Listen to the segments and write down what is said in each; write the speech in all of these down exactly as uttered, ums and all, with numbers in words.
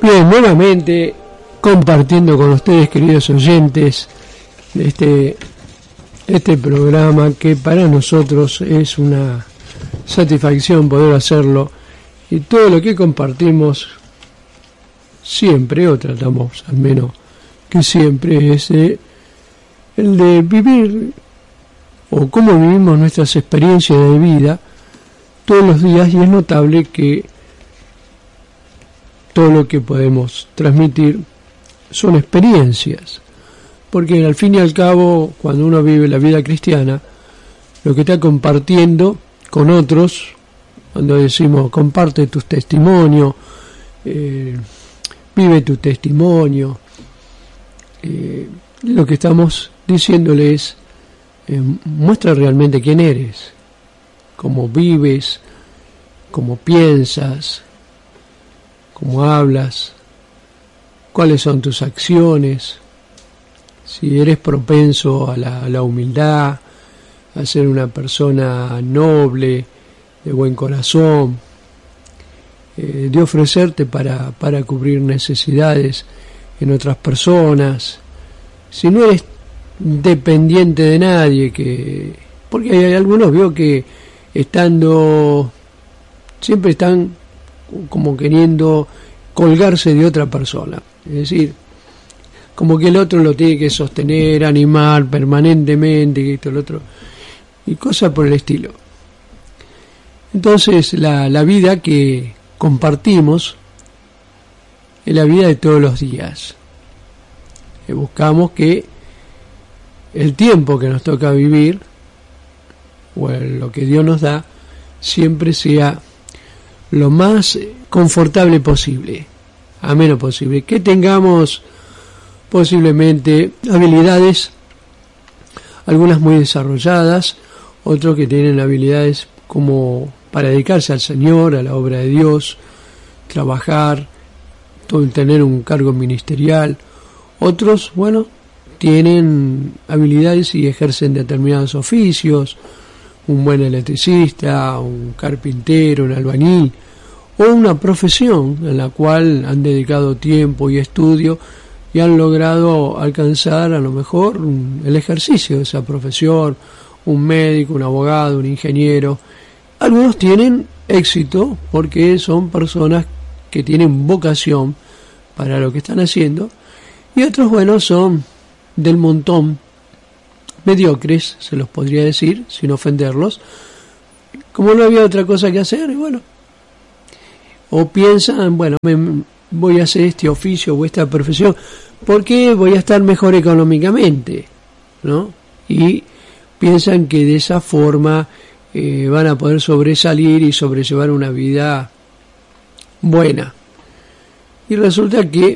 Bien, nuevamente compartiendo con ustedes, queridos oyentes, este, este programa que para nosotros es una satisfacción poder hacerlo, y todo lo que compartimos siempre, o tratamos al menos que siempre, es eh, el de vivir o cómo vivimos nuestras experiencias de vida todos los días, y es notable que todo lo que podemos transmitir son experiencias, porque al fin y al cabo, cuando uno vive la vida cristiana, lo que está compartiendo con otros, cuando decimos comparte tu testimonio, eh, vive tu testimonio, eh, lo que estamos diciéndole es eh, muestra realmente quién eres, cómo vives, cómo piensas, cómo hablas, cuáles son tus acciones, si eres propenso a la, a la humildad, a ser una persona noble, de buen corazón, eh, de ofrecerte para, para cubrir necesidades en otras personas, si no eres dependiente de nadie, que porque hay algunos, veo que estando, siempre están como queriendo colgarse de otra persona, es decir, como que el otro lo tiene que sostener, animar permanentemente, y esto, el otro, y cosas por el estilo. Entonces la, la vida que compartimos es la vida de todos los días. Y buscamos que el tiempo que nos toca vivir, o lo que Dios nos da, siempre sea lo más confortable posible, ameno posible, que tengamos posiblemente habilidades, algunas muy desarrolladas, otros que tienen habilidades como para dedicarse al Señor, a la obra de Dios, trabajar, todo, tener un cargo ministerial. Otros, bueno, tienen habilidades y ejercen determinados oficios, un buen electricista, un carpintero, un albañil, o una profesión en la cual han dedicado tiempo y estudio y han logrado alcanzar a lo mejor el ejercicio de esa profesión, un médico, un abogado, un ingeniero. Algunos tienen éxito porque son personas que tienen vocación para lo que están haciendo, y otros, bueno, son del montón, mediocres, se los podría decir, sin ofenderlos, como no había otra cosa que hacer, y bueno, o piensan, bueno, me, voy a hacer este oficio o esta profesión porque voy a estar mejor económicamente, ¿no? Y piensan que de esa forma eh, van a poder sobresalir y sobrellevar una vida buena. Y resulta que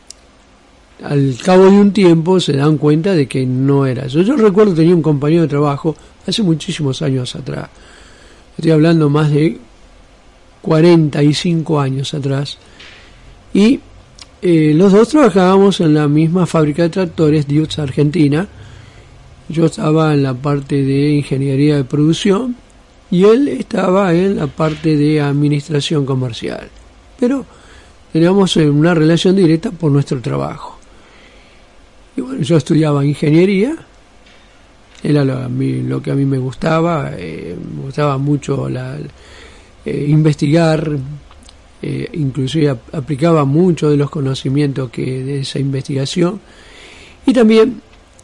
al cabo de un tiempo se dan cuenta de que no era eso. Yo recuerdo, tenía un compañero de trabajo hace muchísimos años atrás, estoy hablando más de cuarenta y cinco años atrás, y eh, los dos trabajábamos en la misma fábrica de tractores, Deutz Argentina. Yo estaba en la parte de ingeniería de producción y él estaba en la parte de administración comercial, pero teníamos una relación directa por nuestro trabajo. Y bueno, yo estudiaba ingeniería, era lo, a mí, lo que a mí me gustaba, eh, me gustaba mucho la, eh, investigar, eh, inclusive ap- aplicaba mucho de los conocimientos que de esa investigación. Y también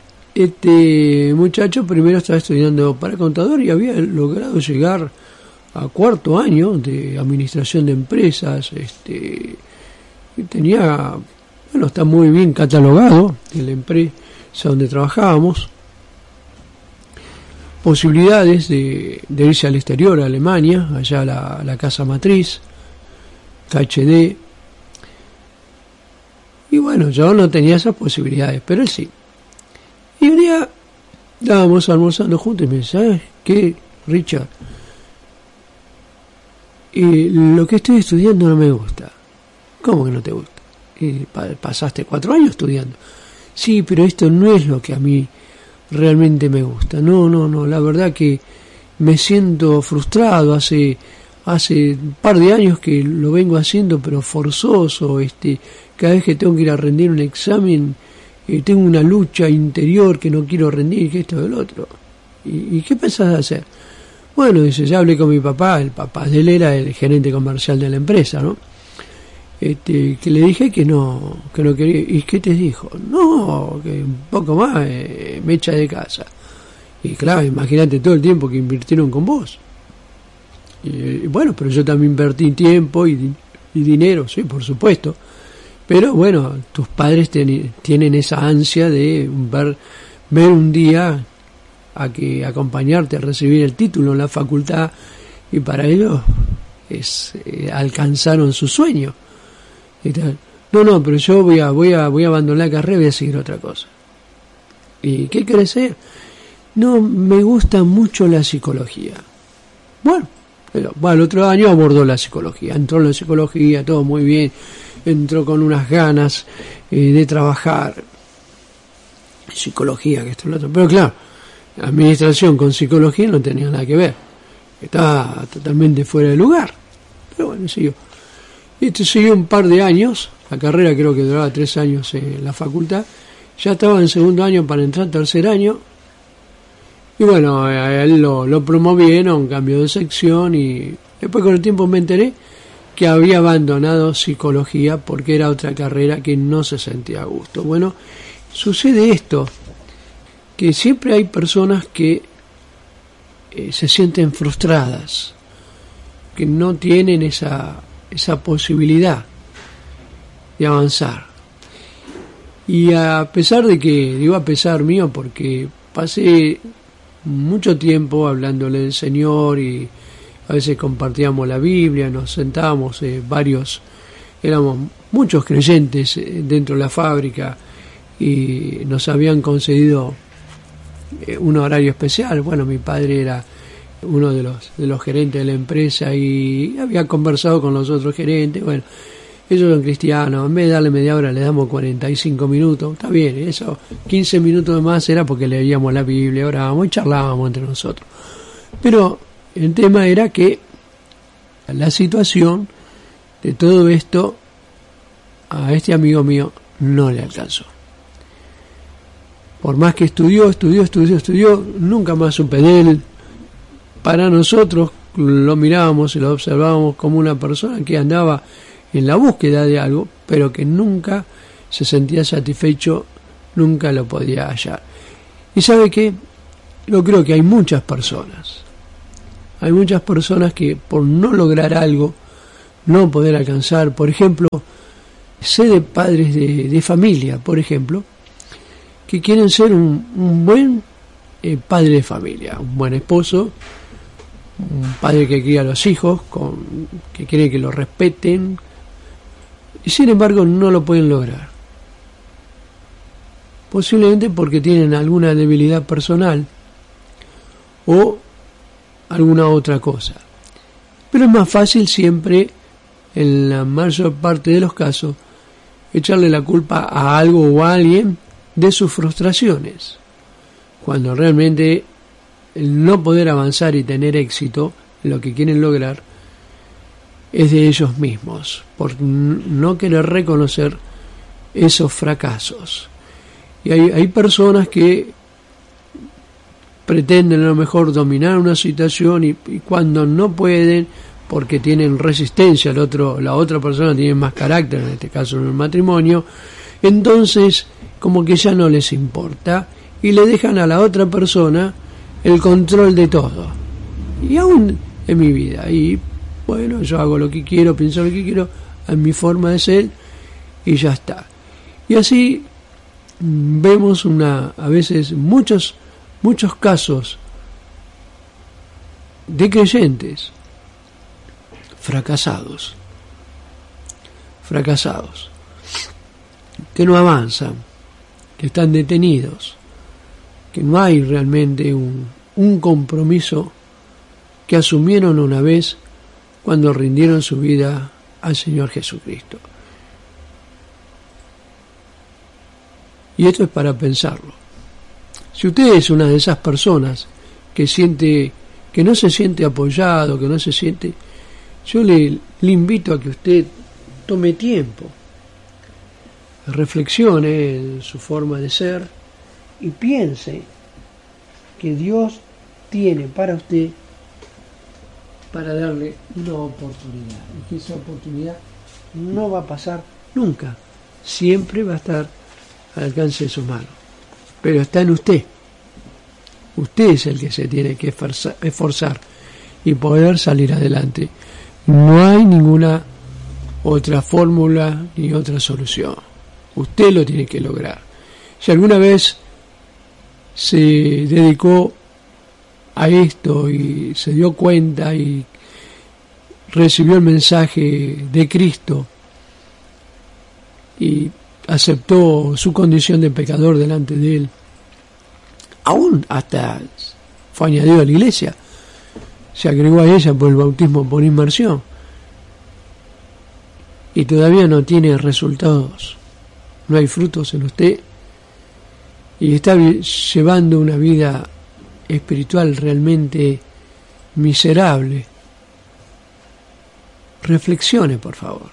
este muchacho primero estaba estudiando para contador y había logrado llegar a cuarto año de administración de empresas, este tenía, bueno, está muy bien catalogado en la empresa donde trabajábamos, posibilidades de, de irse al exterior, a Alemania, allá a la, la casa matriz, K H D, y bueno, yo no tenía esas posibilidades, pero él sí. Y un día estábamos almorzando juntos y me dice, ¿sabes qué, Richard? Y lo que estoy estudiando no me gusta. ¿Cómo que no te gusta? Y pasaste cuatro años estudiando. Sí, pero esto no es lo que a mí realmente me gusta. No, no, no, la verdad que me siento frustrado. Hace hace un par de años que lo vengo haciendo, pero forzoso, este, cada vez que tengo que ir a rendir un examen, eh, tengo una lucha interior que no quiero rendir, que esto y el otro. ¿Y, y qué pensás hacer? Bueno, dice, ya hablé con mi papá, el papá de él era el gerente comercial de la empresa, ¿no? Este, que le dije que no, que no quería. ¿Y qué te dijo? No, que un poco más eh, me echa de casa. Y claro, imagínate todo el tiempo que invirtieron con vos. Y, y bueno, pero yo también invertí tiempo y, y dinero, sí, por supuesto. Pero bueno, tus padres ten, tienen esa ansia de ver, ver un día a que acompañarte a recibir el título en la facultad, y para ellos es eh, alcanzaron su sueño. Y tal. No, no, pero yo voy a voy a voy a abandonar la carrera y voy a seguir otra cosa. ¿Y qué querés ser? No, me gusta mucho la psicología. Bueno, pero bueno, el otro año abordó la psicología, entró en la psicología, todo muy bien, entró con unas ganas eh, de trabajar psicología, que esto y lo otro, pero claro, administración con psicología no tenía nada que ver, estaba totalmente fuera de lugar, pero bueno, siguió. Y esto siguió un par de años, la carrera creo que duraba tres años en la facultad, ya estaba en segundo año para entrar tercer año, y bueno, a él lo, lo promovieron, cambio de sección, y después con el tiempo me enteré que había abandonado psicología porque era otra carrera que no se sentía a gusto. Bueno, sucede esto, que siempre hay personas que eh, se sienten frustradas, que no tienen esa, esa posibilidad de avanzar. Y a pesar de que, digo a pesar mío, porque pasé mucho tiempo hablándole del Señor y a veces compartíamos la Biblia, nos sentábamos eh, varios, éramos muchos creyentes eh, dentro de la fábrica y nos habían concedido eh, un horario especial. Bueno, mi padre era uno de los de los gerentes de la empresa y había conversado con los otros gerentes. Bueno, ellos son cristianos, en vez de darle media hora le damos cuarenta y cinco minutos, está bien, eso, quince minutos de más era porque leíamos la Biblia, orábamos y charlábamos entre nosotros. Pero el tema era que la situación de todo esto a este amigo mío no le alcanzó. Por más que estudió, estudió, estudió, estudió, nunca más supe de él. Para nosotros lo mirábamos y lo observábamos como una persona que andaba en la búsqueda de algo, pero que nunca se sentía satisfecho, nunca lo podía hallar. Y ¿sabe qué? Yo creo que hay muchas personas, hay muchas personas que por no lograr algo, no poder alcanzar, por ejemplo, sé de padres de, de familia, por ejemplo, que quieren ser un, un buen eh, padre de familia, un buen esposo, un padre que cría a los hijos, con, que quiere que los respeten, y sin embargo no lo pueden lograr. Posiblemente porque tienen alguna debilidad personal o alguna otra cosa. Pero es más fácil siempre, en la mayor parte de los casos, echarle la culpa a algo o a alguien de sus frustraciones, cuando realmente el no poder avanzar y tener éxito en lo que quieren lograr es de ellos mismos, por no querer reconocer esos fracasos. Y hay, hay personas que pretenden a lo mejor dominar una situación y, y cuando no pueden, porque tienen resistencia, el otro, la otra persona tiene más carácter, en este caso en el matrimonio, entonces como que ya no les importa y le dejan a la otra persona el control de todo. Y aún en mi vida, y bueno, yo hago lo que quiero, pienso lo que quiero, en mi forma de ser, y ya está. Y así vemos una, a veces muchos, muchos casos de creyentes fracasados, fracasados, que no avanzan, que están detenidos, que no hay realmente un, un compromiso que asumieron una vez cuando rindieron su vida al Señor Jesucristo. Y esto es para pensarlo. Si usted es una de esas personas que siente, que no se siente apoyado, que no se siente, Yo le, le invito a que usted tome tiempo, reflexione en su forma de ser y piense que Dios tiene para usted para darle una oportunidad y que esa oportunidad no va a pasar nunca, siempre va a estar al alcance de sus manos, pero está en usted. Usted es el que se tiene que esforzar y poder salir adelante. No hay ninguna otra fórmula ni otra solución. Usted lo tiene que lograr. Si alguna vez se dedicó a esto y se dio cuenta y recibió el mensaje de Cristo y aceptó su condición de pecador delante de Él, aún hasta fue añadido a la iglesia, se agregó a ella por el bautismo por inmersión, y todavía no tiene resultados, no hay frutos en usted, y está llevando una vida espiritual realmente miserable, reflexione, por favor,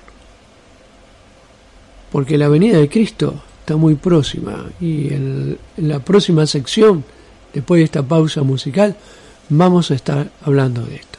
porque la venida de Cristo está muy próxima, y en, en la próxima sección, después de esta pausa musical, vamos a estar hablando de esto.